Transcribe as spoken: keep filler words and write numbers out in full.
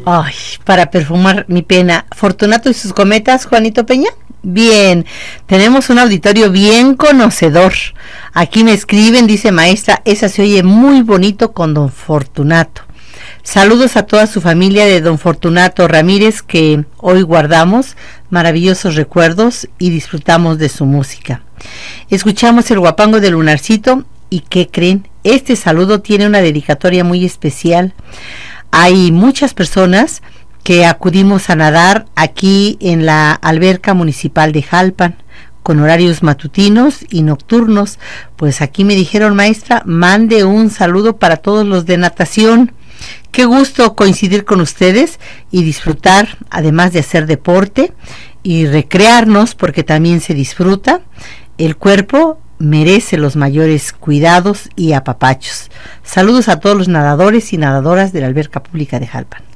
Ay, para perfumar mi pena. Fortunato y sus cometas, Juanito Peña. Bien, tenemos un auditorio bien conocedor. Aquí me escriben, dice maestra, esa se oye muy bonito con don Fortunato. Saludos a toda su familia de don Fortunato Ramírez, que hoy guardamos maravillosos recuerdos y disfrutamos de su música. Escuchamos el guapango de Lunarcito y ¿qué creen? Este saludo tiene una dedicatoria muy especial. Hay muchas personas que acudimos a nadar aquí en la alberca municipal de Jalpan, con horarios matutinos y nocturnos. Pues aquí me dijeron, maestra, mande un saludo para todos los de natación. Qué gusto coincidir con ustedes y disfrutar, además de hacer deporte y recrearnos, porque también se disfruta. El cuerpo merece los mayores cuidados y apapachos. Saludos a todos los nadadores y nadadoras de la alberca pública de Jalpan.